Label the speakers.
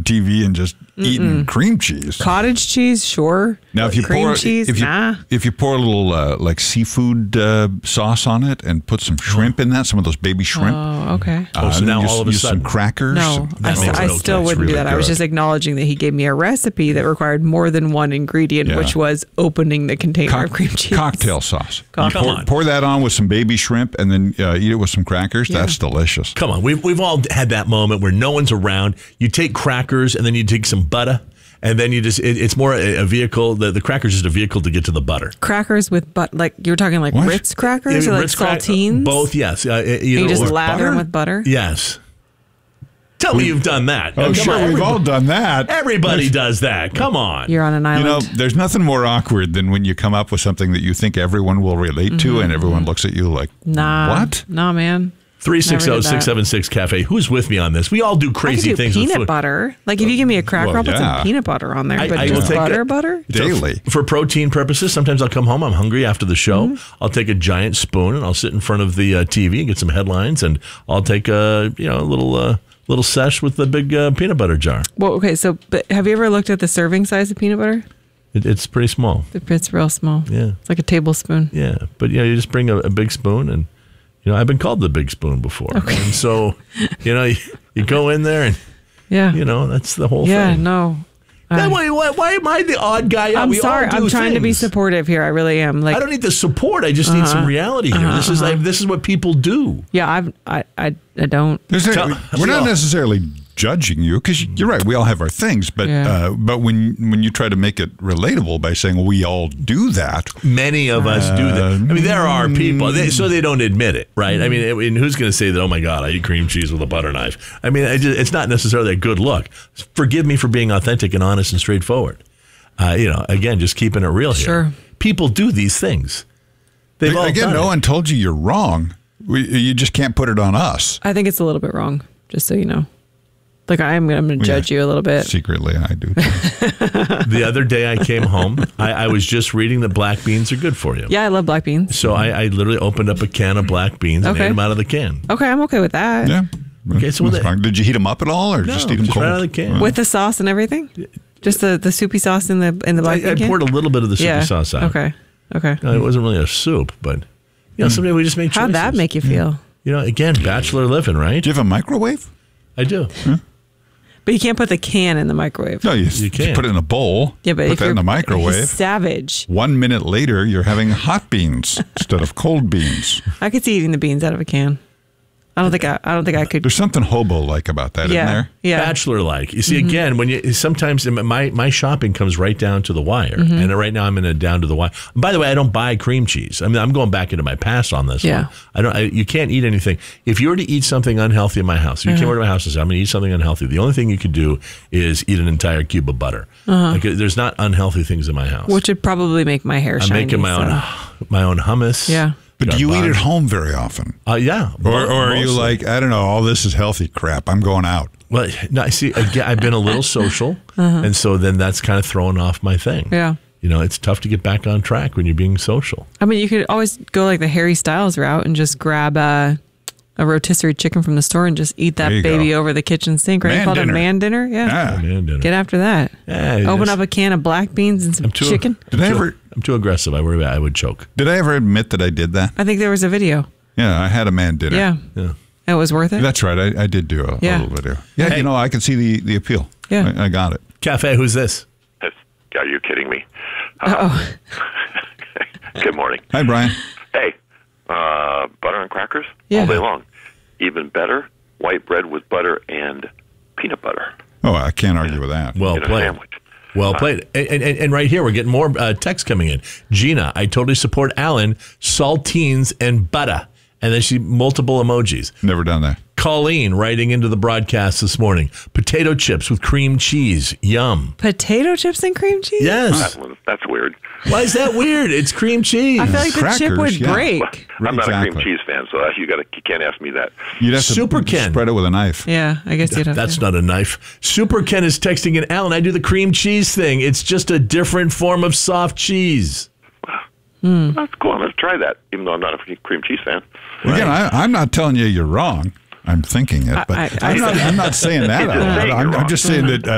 Speaker 1: TV and just eating cream cheese.
Speaker 2: Cottage cheese, sure.
Speaker 1: Now, if you
Speaker 2: cream cheese,
Speaker 1: if you pour a little like seafood sauce on it and put some shrimp in that, some of those baby shrimp.
Speaker 2: Oh, okay.
Speaker 3: So now all of a
Speaker 1: use
Speaker 3: sudden,
Speaker 1: some crackers.
Speaker 2: No, I still wouldn't do that. I was just acknowledging that he gave me a recipe that required more than one ingredient, which was opening the container of cream cheese.
Speaker 1: Cocktail sauce.
Speaker 3: Pour
Speaker 1: that on with some baby shrimp and then eat it with some crackers. Yeah. That's delicious.
Speaker 3: Come on, we've all had that moment where no one's around. You take crackers and then you take some butter. And then you just, it's more a vehicle, the cracker's just a vehicle to get to the butter.
Speaker 2: Crackers with butter, like you're talking like Ritz crackers or like saltines?
Speaker 3: Both, yes.
Speaker 2: You just lather them with butter?
Speaker 3: Yes. Tell me you've done that.
Speaker 1: Oh, sure, we've all done that.
Speaker 3: Everybody does that. Come on.
Speaker 2: You're on an island.
Speaker 1: There's nothing more awkward than when you come up with something that you think everyone will relate to and everyone looks at you like, what?
Speaker 2: Nah, man.
Speaker 3: 360-676-CAFE. Who's with me on this? We all do crazy things with food.
Speaker 2: Peanut butter. Like if you give me a cracker, I'll put some peanut butter on there. But just butter?
Speaker 1: Daily.
Speaker 3: For protein purposes, sometimes I'll come home, I'm hungry after the show. I'll take a giant spoon and I'll sit in front of the TV and get some headlines, and I'll take a little sesh with the big peanut butter jar.
Speaker 2: Well, okay, but have you ever looked at the serving size of peanut butter?
Speaker 3: It's pretty small.
Speaker 2: It's real small.
Speaker 3: Yeah.
Speaker 2: It's like a tablespoon.
Speaker 3: Yeah, but you just bring a big spoon and... I've been called the big spoon before. Okay. And so, you go in there and, that's the whole thing.
Speaker 2: Yeah, no.
Speaker 3: Why am I the odd guy out?
Speaker 2: I'm sorry. I'm trying to be supportive here. I really am. Like,
Speaker 3: I don't need the support. I just need some reality here. This is what people do.
Speaker 2: Yeah, I don't.
Speaker 1: We're not necessarily judging you because you're right. We all have our things, but when you try to make it relatable by saying we all do that,
Speaker 3: many of us do that. I mean, there are people, so they don't admit it, right? I mean, who's going to say that? Oh my God, I eat cream cheese with a butter knife. I mean, it's not necessarily a good look. Forgive me for being authentic and honest and straightforward. Again, just keeping it real here.
Speaker 2: Sure.
Speaker 3: People do these things. They've all done
Speaker 1: no one told you you're wrong. You just can't put it on us.
Speaker 2: I think it's a little bit wrong, just so you know. Like, I'm going to judge you a little bit.
Speaker 1: Secretly, I do.
Speaker 3: The other day I came home, I was just reading that black beans are good for you.
Speaker 2: Yeah, I love black beans.
Speaker 3: So I literally opened up a can of black beans and ate them out of the can.
Speaker 2: Okay, I'm okay with that.
Speaker 1: Yeah.
Speaker 3: Okay, so
Speaker 1: did you heat them up at all, or just eat them cold?
Speaker 3: Right out of the can.
Speaker 2: With the sauce and everything? Just the soupy sauce in the black bean can?
Speaker 3: I poured a little bit of the soupy sauce out.
Speaker 2: Okay.
Speaker 3: It wasn't really a soup, but someday we just make choices.
Speaker 2: How'd that make you feel?
Speaker 3: Again, bachelor living, right?
Speaker 1: Do you have a microwave?
Speaker 3: I do.
Speaker 2: But you can't put the can in the microwave.
Speaker 1: No, you can't. Put it in a bowl.
Speaker 2: Yeah, but
Speaker 1: put that in the microwave.
Speaker 2: Savage.
Speaker 1: 1 minute later, you're having hot beans instead of cold beans.
Speaker 2: I could see eating the beans out of a can. I don't think I could.
Speaker 1: There's something hobo-like about that, isn't there?
Speaker 2: Yeah.
Speaker 3: Bachelor-like. You see, again, when sometimes my shopping comes right down to the wire, and right now I'm in a down to the wire. By the way, I don't buy cream cheese. I mean, I'm going back into my past on this one. You can't eat anything. If you were to eat something unhealthy in my house, you came over to my house and said, I'm going to eat something unhealthy. The only thing you could do is eat an entire cube of butter. Like, there's not unhealthy things in my house.
Speaker 2: Which would probably make my hair shiny.
Speaker 3: I'm making my own hummus.
Speaker 2: Yeah.
Speaker 1: But do you eat at home very often?
Speaker 3: Yeah.
Speaker 1: Or are you like, I don't know, all this is healthy crap. I'm going out.
Speaker 3: Well, no, see, again, I've been a little social, and so then that's kind of throwing off my thing.
Speaker 2: Yeah.
Speaker 3: It's tough to get back on track when you're being social.
Speaker 2: I mean, you could always go like the Harry Styles route and just grab a rotisserie chicken from the store and just eat that baby over the kitchen sink, right? Called a man dinner. Yeah.
Speaker 3: Man dinner.
Speaker 2: Get after that.
Speaker 3: Yeah,
Speaker 2: Open up a can of black beans and some chicken.
Speaker 3: I'm too aggressive. I worry I would choke.
Speaker 1: Did I ever admit that I did that?
Speaker 2: I think there was a video.
Speaker 1: Yeah, I had a man dinner.
Speaker 2: Yeah. It was worth it?
Speaker 1: That's right. I did do a little video. Yeah,
Speaker 3: hey.
Speaker 1: I can see the appeal.
Speaker 2: Yeah.
Speaker 1: I got it.
Speaker 3: Cafe, who's this?
Speaker 4: Are you kidding me? Good morning.
Speaker 1: Hi, Brian.
Speaker 4: Hey, butter and crackers
Speaker 2: all
Speaker 4: day long. Even better, white bread with butter and peanut butter.
Speaker 1: Oh, I can't argue with that.
Speaker 3: Well played.
Speaker 4: Sandwich.
Speaker 3: Well played. And right here, we're getting more texts coming in. Gina, I totally support Alan, saltines and butter. And then multiple emojis.
Speaker 1: Never done that.
Speaker 3: Colleen writing into the broadcast this morning. Potato chips with cream cheese. Yum.
Speaker 2: Potato chips and cream cheese?
Speaker 3: Yes.
Speaker 4: That's weird.
Speaker 3: Why is that weird? It's cream cheese.
Speaker 2: I feel like the chip would break.
Speaker 4: I'm not a cream cheese fan, so you can't ask me that.
Speaker 1: You'd have to
Speaker 3: Super Ken.
Speaker 1: spread it with a knife.
Speaker 2: Yeah, I guess you'd have
Speaker 3: That's
Speaker 2: to.
Speaker 3: not a knife. Super Ken is texting in, Alan, I do the cream cheese thing. It's just a different form of soft cheese.
Speaker 4: That's cool. I'm going to try that, even though I'm not a cream cheese fan.
Speaker 1: Again, I'm not telling you you're wrong. I'm thinking it, but I'm not saying that. I'm just saying that